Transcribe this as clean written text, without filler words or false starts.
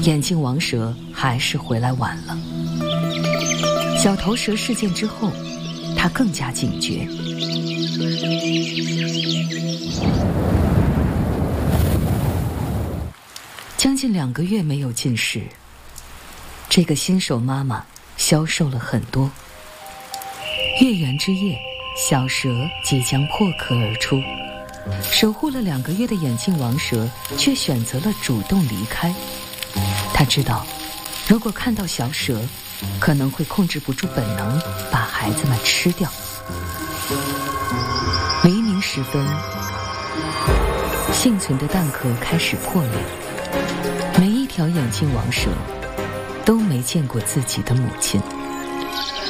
眼镜王蛇还是回来晚了。小头蛇事件之后，他更加警觉。将近2个月没有进食，这个新手妈妈消瘦了很多。月圆之夜，小蛇即将破壳而出，守护了2个月的眼镜王蛇却选择了主动离开。他知道，如果看到小蛇，可能会控制不住本能，把孩子们吃掉。黎明时分，幸存的蛋壳开始破裂，每一条眼镜王蛇都没见过自己的母亲。